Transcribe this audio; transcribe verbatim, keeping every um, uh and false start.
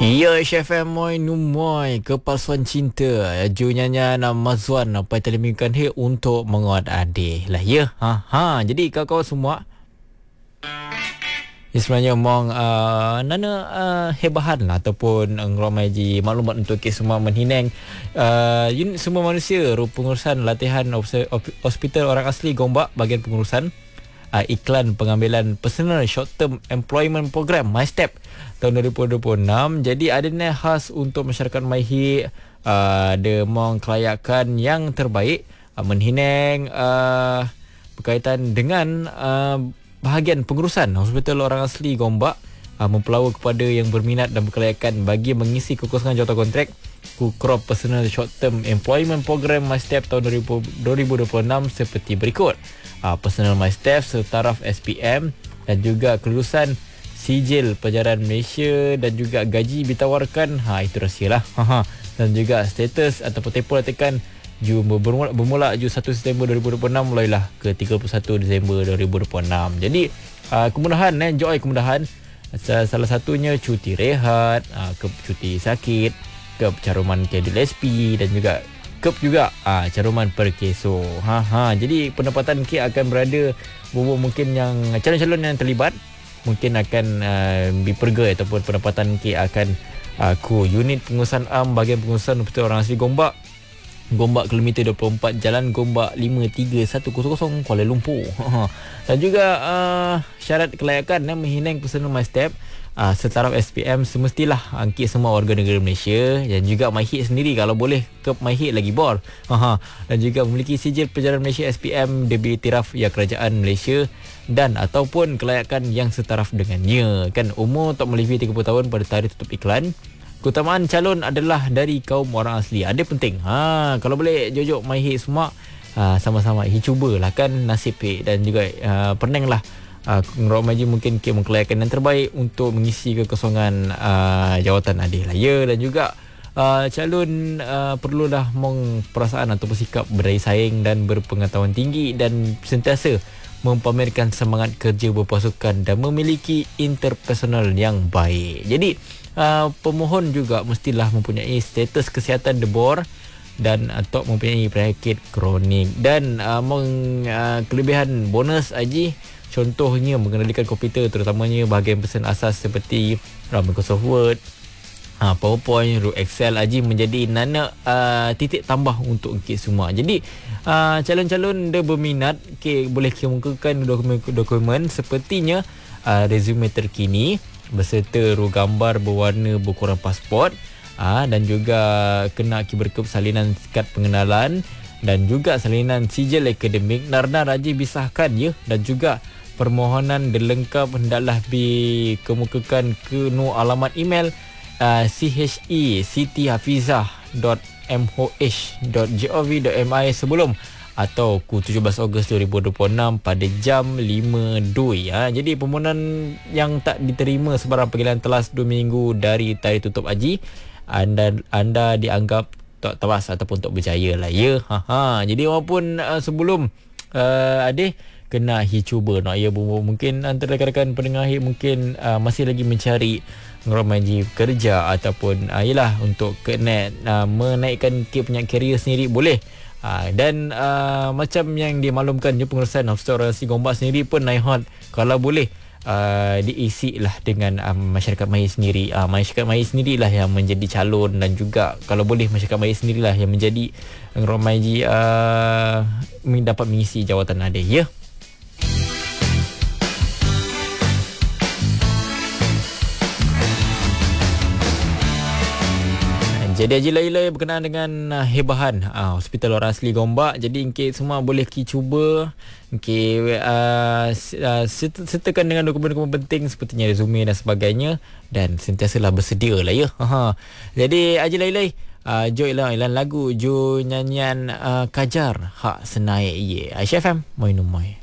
Ya, Chef Moy Numoy Kepalsuan Cinta Ju nyanyian Mazwan Apa terlemikan he untuk menguat adik lah ya. Ha ha. Jadi kawan-kawan semua, ini sebenarnya omong uh, nana uh, hebahan lah ataupun uh, ngeramai ji maklumat untuk kita semua menhinang uh, unit semua manusia pengurusan latihan hospital orang asli Gombak bahagian pengurusan uh, iklan pengambilan personal short term employment program MyStep tahun dua ribu dua puluh enam. Jadi adanya khas untuk masyarakat Maihi, uh, ada mong kelayakan yang terbaik uh, menhinang uh, berkaitan dengan uh, bahagian pengurusan hospital orang asli Gombak, uh, mempelawa kepada yang berminat dan berkelayakan bagi mengisi kekosongan jawatan kontrak Kukrop Personal Short Term Employment Program MyStep tahun dua ribu dua puluh enam seperti berikut. Uh, personal MyStep setaraf S P M dan juga kelulusan sijil pelajaran Malaysia dan juga gaji ditawarkan. Ha, itu rahsialah. Ha ha. Dan juga status ataupun tempoh latihan Ju bermula, bermula Ju satu September dua ribu dua puluh enam mulailah ke tiga puluh satu Disember dua ribu dua puluh enam. Jadi uh, kemudahan eh enjoy kemudahan. Salah satunya cuti rehat, uh, ke cuti sakit, ke caruman K D L S P dan juga kep juga uh, caruman per keso. Ha ha. Jadi pendapatan K akan berada bubuh mungkin yang calon-calon yang terlibat mungkin akan uh, diperga ataupun pendapatan K akan uh, ku unit pengurusan am bahagian pengurusan hospital orang asli Gombak Gombak kilometer dua puluh empat Jalan Gombak lima tiga satu kosong kosong Kuala Lumpur. Dan juga uh, syarat kelayakan yang menghinang personal MyStep uh, setaraf S P M semestilah angkit semua warga negara Malaysia dan juga MyHit sendiri kalau boleh ke MyHit lagi bor. Dan juga memiliki sijil perjalanan Malaysia S P M diberi iktiraf ya kerajaan Malaysia dan ataupun kelayakan yang setaraf dengannya. Kan umur tak melebihi tiga puluh tahun pada tarikh tutup iklan. Keutamaan calon adalah dari kaum orang asli. Ada penting. Ha, kalau boleh jojok MyHit semua ha, sama-sama hi cubalah kan nasib he dan juga uh, pernahlah uh, Ngerok Maji mungkin ke mengkelayakan yang terbaik untuk mengisi kekosongan uh, jawatan adil lah ya. Dan juga uh, calon uh, perlulah mong perasaan ataupun sikap berdaya saing dan berpengetahuan tinggi dan sentiasa mempamerkan semangat kerja berpasukan dan memiliki interpersonal yang baik. Jadi uh, pemohon juga mestilah mempunyai status kesihatan debor dan atau mempunyai penyakit kronik dan uh, meng, uh, kelebihan bonus aji contohnya mengendalikan komputer terutamanya bahagian persen asas seperti uh, Microsoft Word, Ha, PowerPoint, Root Excel aji menjadi nana uh, titik tambah untuk kita semua. Jadi uh, calon-calon dia berminat okay, boleh kemukakan dokumen-dokumen sepertinya uh, resume terkini beserta ruh gambar berwarna berkurang pasport uh, dan juga kena berkep salinan kad pengenalan dan juga salinan sijil akademik narna raji bisahkan ya dan juga permohonan dilengkap hendaklah dikemukakan ke nu alamat email Uh, che sitihafizah dot m o h dot gov dot my sebelum atau ku tujuh belas Ogos dua ribu dua puluh enam pada jam lima doi. Ha. Jadi permohonan yang tak diterima sebarang panggilan telas dua minggu dari tarikh tutup haji anda anda dianggap tak tewas ataupun tak berjaya lah ya. Ha, ha. Jadi walaupun uh, sebelum uh, adik kena hi cuba nak ya mungkin antara rakan-rakan pendengar hi mungkin uh, masih lagi mencari ngeromaji kerja ataupun uh, yalah untuk kena uh, menaikkan ke punya career sendiri boleh. Uh, dan uh, macam yang dimaklumkan je pengurusan hospital orang asli Gombak sendiri pun naik hot kalau boleh uh, diisi lah dengan uh, masyarakat Melayu sendiri. Uh, masyarakat Melayu sendirilah yang menjadi calon dan juga kalau boleh masyarakat Melayu sendirilah yang menjadi ngeromaji uh, dapat mengisi jawatan ada ya. Jadi Haji Lailai berkenaan dengan uh, hebahan uh, hospital orang asli Gombak. Jadi engkau semua boleh ki cuba engkau uh, uh, sertakan dengan dokumen-dokumen penting sepertinya resume dan sebagainya dan sentiasalah bersedia lah ya. Ha. Jadi Haji Lailai uh, join lah iklan lagu jo nyanyian uh, Kajar Hak Senai Ye. Aisyah F M Moinumai.